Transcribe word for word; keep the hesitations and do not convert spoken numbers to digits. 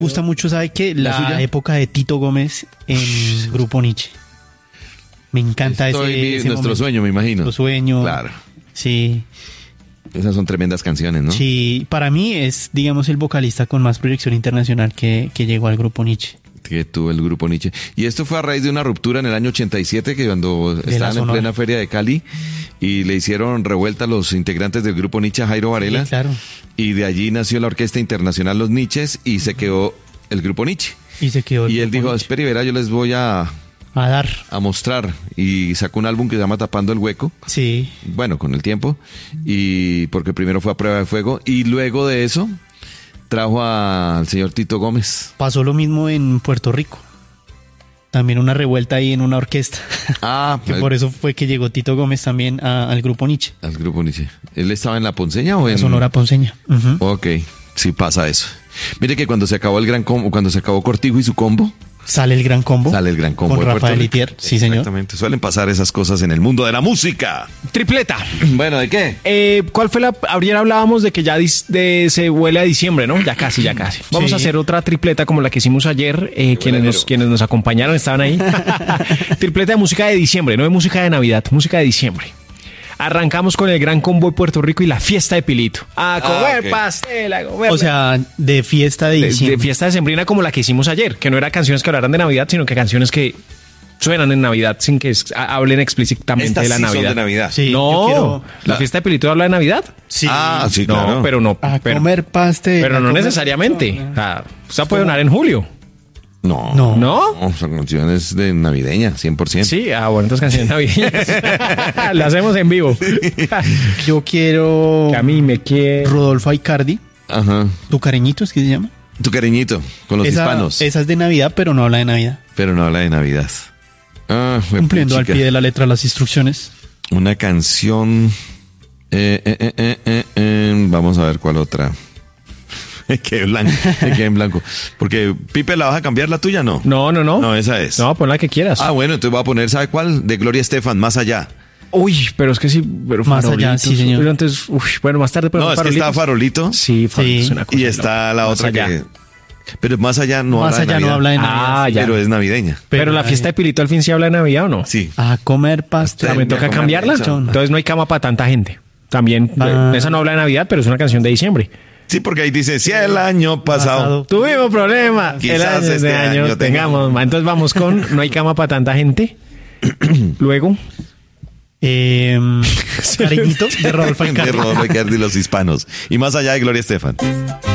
Me gusta mucho, ¿sabe qué? La, ¿La época de Tito Gómez en Ush. Grupo Nietzsche. Me encanta Estoy ese, ese nuestro momento. sueño, me imagino. Nuestro sueño. Claro. Sí. Esas son tremendas canciones, ¿no? Sí, para mí es, digamos, el vocalista con más proyección internacional que, que llegó al Grupo Nietzsche. Que tuvo el Grupo Nietzsche. Y esto fue a raíz de una ruptura en el año ochenta y siete, que cuando De estaban en Sonora. plena feria de Cali y le hicieron revuelta a los integrantes del Grupo Nietzsche a Jairo Varela. Sí, claro. Y de allí nació la Orquesta Internacional Los Nietzsches y se quedó el Grupo Nietzsche. Y se quedó. el Y él Grupo dijo, Nietzsche. espera y verá, yo les voy a, A dar. a mostrar. Y sacó un álbum que se llama Tapando el Hueco. Sí. Bueno, con el tiempo. Y porque primero fue a Prueba de Fuego. Y luego de eso trajo a- al señor Tito Gómez. Pasó lo mismo en Puerto Rico. También una revuelta ahí en una orquesta. Ah, Que por eso fue que llegó Tito Gómez también a- al Grupo Nietzsche. al Grupo Nietzsche. ¿Él estaba en La Ponceña o en...? La Sonora Ponceña. Ujú. Ok, sí pasa eso. Mire que cuando se acabó el gran combo, cuando se acabó Cortijo y su combo, Sale el Gran Combo. sale el gran combo Con de Puerto Rafael Rico. Itier. Sí, señor. Exactamente. Suelen pasar esas cosas en el mundo de la música. Tripleta. Bueno, ¿de qué? Eh, ¿Cuál fue la...? Ayer hablábamos de que ya dis- de- se huele a diciembre, ¿no? Ya casi, ya casi. Vamos Sí. a hacer otra tripleta como la que hicimos ayer. Eh, quienes, nos, enero. quienes nos acompañaron estaban ahí. Tripleta de música de diciembre, no de música de Navidad, música de diciembre. Arrancamos con el Gran Combo de Puerto Rico y la fiesta de Pilito. A comer ok. pastel, a comer... O sea, de fiesta de de, diciembre. de fiesta decembrina como la que hicimos ayer, que no era canciones que hablaran de Navidad, sino que canciones que suenan en Navidad sin que es- a- hablen explícitamente Estas de la sí son Navidad. de Navidad. Sí, yo No, quiero la fiesta de Pilito habla de Navidad. Sí. Ah, sí, No, claro. pero no. A pero, comer pastel. pero a no comer- necesariamente. O sea, esa puede donar en julio. No. No. ¿No? No, son canciones de navideña, cien por ciento. Sí, ah, bueno, entonces canciones navideñas. La hacemos en vivo. Yo quiero Que a mí me quiere. Rodolfo Aicardi. Ajá. ¿Tu cariñito es que se llama? Tu cariñito, con los esa, hispanos. esa es de Navidad, pero no habla de Navidad. Pero no habla de Navidad. Ah, fue Cumpliendo al puchica. pie de la letra las instrucciones. Una canción. eh, eh, eh, eh, eh, eh, vamos a ver cuál otra. Me quedé blanco, me quedé en blanco. Porque, Pipe, ¿la vas a cambiar la tuya? No. No, no, no. No, esa es. No, pon la que quieras. Ah, bueno, entonces voy a poner, ¿sabe cuál? De Gloria Estefan, Más Allá. Uy, pero es que sí. Pero Más allá, farolitos. sí, señor. Pero entonces, uy, bueno, más tarde. Pero No, es que está Farolito. Sí, farolitos, Sí. una cosa Y de está loco. la Más otra allá. que... Pero Más Allá no Más habla de allá no Navidad. habla de Navidad. Ah, ya. Pero es navideña. Pero la fiesta de Pilito al fin sí habla de Navidad, ¿o no? Sí. A comer pastel. También Voy a toca comer cambiarla. lechón. Entonces no hay cama para tanta gente. También, Ah. eh, esa no habla de Navidad, pero es una canción de diciembre. Sí, porque ahí dice, si el año pasado... Pasado. Tuvimos problemas. Quizás El año este de año año tengamos. más. Entonces vamos con No hay cama para tanta gente. Luego, Eh, cariñito de Rodolfo De Aicardi. Rodolfo Aicardi y los hispanos. Y Más Allá de Gloria Estefan.